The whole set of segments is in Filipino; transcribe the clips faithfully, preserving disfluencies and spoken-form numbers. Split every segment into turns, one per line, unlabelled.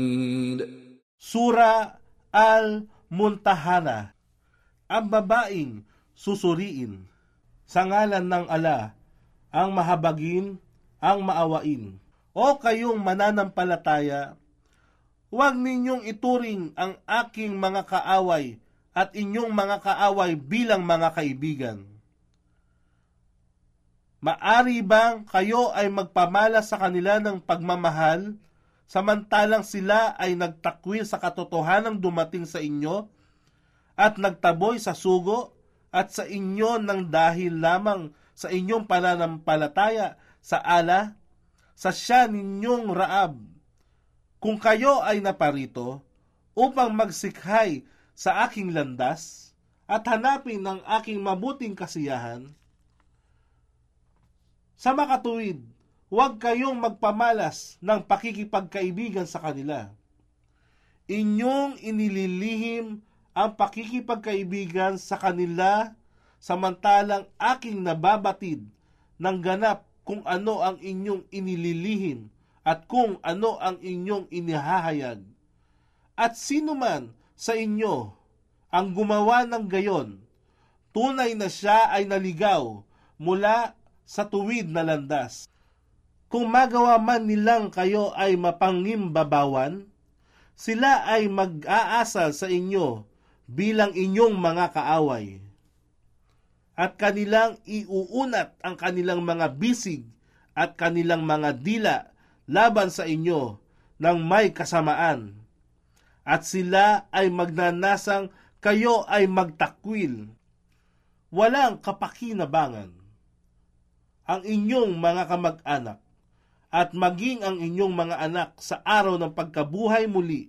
Sura Al-Muntahana. Ang babaeng susuriin. Sa ngalan ng ala, ang mahabagin, ang maawain. O kayong mananampalataya, huwag ninyong ituring ang aking mga kaaway at inyong mga kaaway bilang mga kaibigan. Maari bang kayo ay magpamalas sa kanila ng pagmamahal, samantalang sila ay nagtakwil sa katotohanang dumating sa inyo at nagtaboy sa sugo at sa inyo ng dahil lamang sa inyong pananampalataya sa ala, sa siya ninyong Raab. Kung kayo ay naparito upang magsikhay sa aking landas at hanapin ang aking mabuting kasiyahan, sa makatuwid, huwag kayong magpamalas ng pakikipagkaibigan sa kanila. Inyong inililihim ang pakikipagkaibigan sa kanila samantalang aking nababatid ng ganap kung ano ang inyong inililihim at kung ano ang inyong inihahayag. At sino man sa inyo ang gumawa ng gayon, tunay na siya ay naligaw mula sa tuwid na landas. Kung magawa man nilang kayo ay mapangimbabawan, sila ay mag-aasal sa inyo bilang inyong mga kaaway. At kanilang iuunat ang kanilang mga bisig at kanilang mga dila laban sa inyo ng may kasamaan. At sila ay magnanasang kayo ay magtakwil. Walang kapakinabangan ang inyong mga kamag-anak at maging ang inyong mga anak sa araw ng pagkabuhay muli.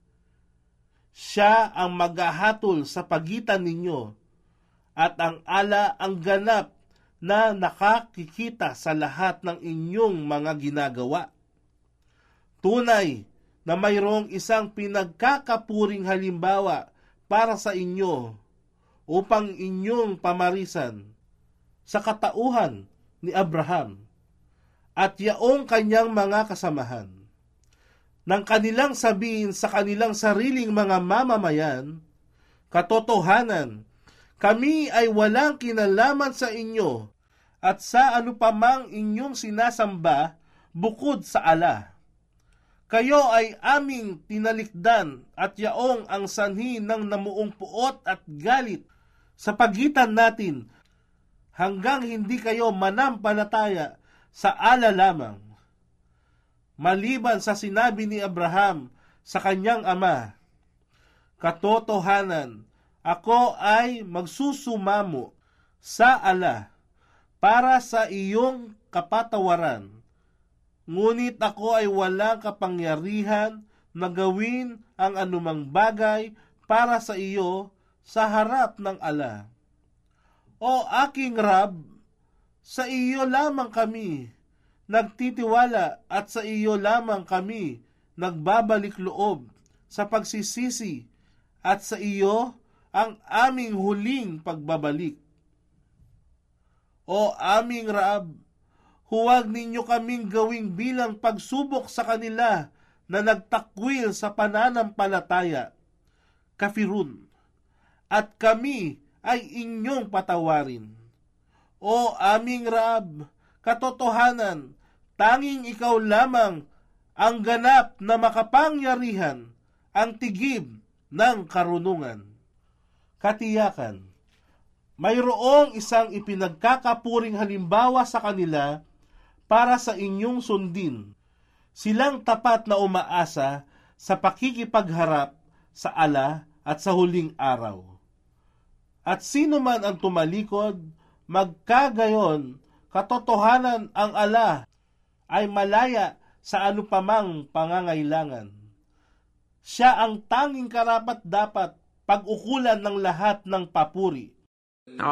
Siya ang maghahatol sa pagitan ninyo at ang ala ang ganap na nakakikita sa lahat ng inyong mga ginagawa. Tunay na mayroong isang pinagkakapuring halimbawa para sa inyo upang inyong pamarisan sa katauhan ni Abraham at yaong kanyang mga kasamahan. Nang kanilang sabihin sa kanilang sariling mga mamamayan, katotohanan, kami ay walang kinalaman sa inyo at sa ano pamang inyong sinasamba bukod sa ala. Kayo ay aming tinalikdan at yaong ang sanhi ng namuong puot at galit sa pagitan natin hanggang hindi kayo manampalataya sa ala lamang. Maliban sa sinabi ni Abraham sa kanyang ama, katotohanan, ako ay magsusumamo sa ala para sa iyong kapatawaran. Ngunit ako ay walang kapangyarihan na gawin ang anumang bagay para sa iyo sa harap ng ala. O aking Rab, sa iyo lamang kami nagtitiwala at sa iyo lamang kami nagbabalik loob sa pagsisisi at sa iyo ang aming huling pagbabalik. O aming Raab, huwag ninyo kaming gawing bilang pagsubok sa kanila na nagtakwil sa pananampalataya, kafirun, at kami ay inyong patawarin. O aming Raab, katotohanan, tanging ikaw lamang ang ganap na makapangyarihan, ang tigib ng karunungan. Katiyakan, mayroong isang ipinagkakapuring halimbawa sa kanila para sa inyong sundin. Silang tapat na umaasa sa pakikipagharap sa ala at sa huling araw. At sino man ang tumalikod, magkagayon, katotohanan ang ala ay malaya sa anupamang pangangailangan. Siya ang tanging karapat-dapat pag-ukulan ng lahat ng papuri.